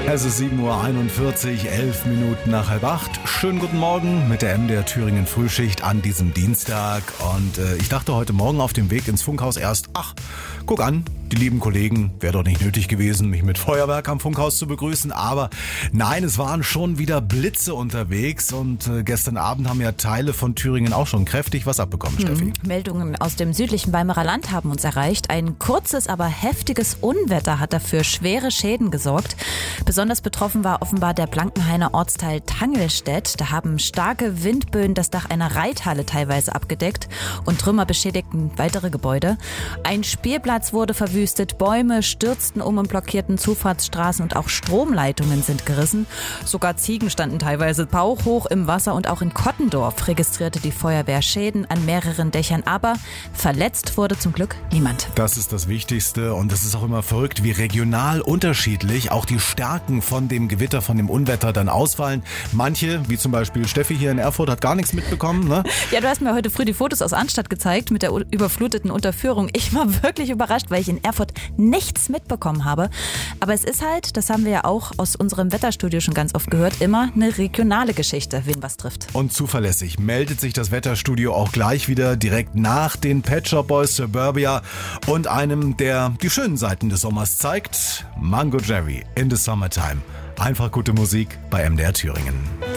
Es ist 7:41 Uhr, 11 Minuten nach 7:30. Schönen guten Morgen mit der MDR Thüringen Frühschicht an diesem Dienstag. Und ich dachte heute Morgen auf dem Weg ins Funkhaus erst, guck an, die lieben Kollegen, wäre doch nicht nötig gewesen, mich mit Feuerwerk am Funkhaus zu begrüßen. Aber nein, es waren schon wieder Blitze unterwegs. Und gestern Abend haben ja Teile von Thüringen auch schon kräftig was abbekommen, Steffi. Meldungen aus dem südlichen Weimarer Land haben uns erreicht. Ein kurzes, aber heftiges Unwetter hat dafür schwere Schäden gesorgt. Besonders betroffen war offenbar der Blankenhainer Ortsteil Tangelstedt. Da haben starke Windböen das Dach einer Reithalle teilweise abgedeckt und Trümmer beschädigten weitere Gebäude. Ein Spielplatz wurde verwüstet, Bäume stürzten um und blockierten Zufahrtsstraßen und auch Stromleitungen sind gerissen. Sogar Ziegen standen teilweise bauchhoch im Wasser und auch in Kottendorf registrierte die Feuerwehr Schäden an mehreren Dächern. Aber verletzt wurde zum Glück niemand. Das ist das Wichtigste und es ist auch immer verrückt, wie regional unterschiedlich auch die Stärken von dem Gewitter, von dem Unwetter dann ausfallen. Manche, wie zum Beispiel Steffi hier in Erfurt, hat gar nichts mitbekommen, ne? Ja, du hast mir heute früh die Fotos aus Arnstadt gezeigt mit der überfluteten Unterführung. Ich war wirklich überrascht, weil ich in Erfurt nichts mitbekommen habe. Aber es ist halt, das haben wir ja auch aus unserem Wetterstudio schon ganz oft gehört, immer eine regionale Geschichte, wen was trifft. Und zuverlässig meldet sich das Wetterstudio auch gleich wieder direkt nach den Pet Shop Boys Suburbia und einem, der die schönen Seiten des Sommers zeigt, Mango Jerry in the Summertime. Einfach gute Musik bei MDR Thüringen.